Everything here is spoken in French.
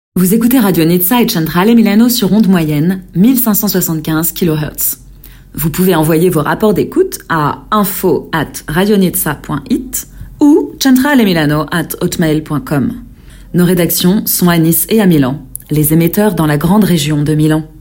Vous écoutez Radio Nizza et Centrale Milano sur onde moyenne, 1575 kHz. Vous pouvez envoyer vos rapports d'écoute à info@radionizza.it ou centralemilano@hotmail.com. Nos rédactions sont à Nice et à Milan, les émetteurs dans la grande région de Milan.